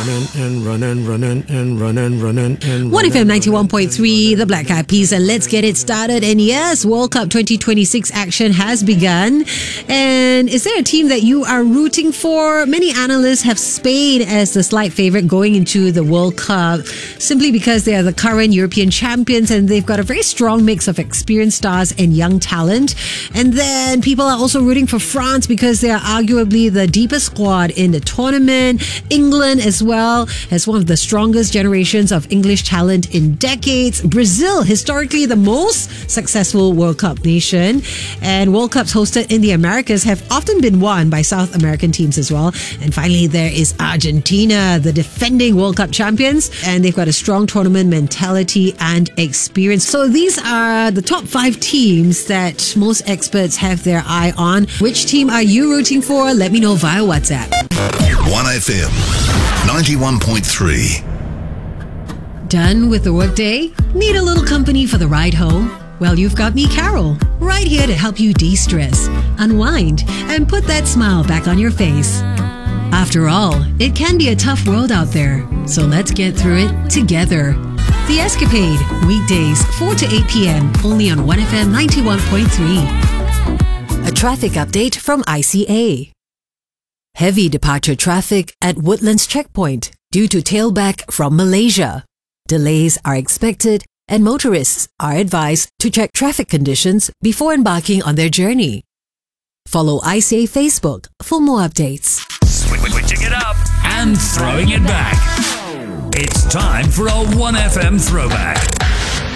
1FM 91.3, the Black Eyed Peas, and let's get it started. And yes, World Cup 2026 action has begun. And is there a team that you are rooting for? Many analysts have Spain as the slight favorite going into the World Cup, simply because they are the current European champions and they've got a very strong mix of experienced stars and young talent. And then people are also rooting for France because they are arguably the deepest squad in the tournament. England as well has one of the strongest generations of English talent in decades. Brazil, historically the most successful World Cup nation. And World Cups hosted in the Americas have often been won by South American teams as well. And finally, there is Argentina, the defending World Cup champions. And they've got a strong tournament mentality and experience. So these are the top 5 teams that most experts have their eye on. Which team are you rooting for? Let me know via WhatsApp. 1FM 91.3. Done with the workday? Need a little company for the ride home? Well, you've got me, Carol, right here to help you de-stress, unwind, and put that smile back on your face. After all, it can be a tough world out there, so let's get through it together. The Escapade, weekdays 4 to 8 p.m, only on 1FM 91.3. A traffic update from ICA. Heavy departure traffic at Woodlands Checkpoint due to tailback from Malaysia. Delays are expected and motorists are advised to check traffic conditions before embarking on their journey. Follow ICA Facebook for more updates. Switching it up and throwing it back. It's time for a 1FM throwback.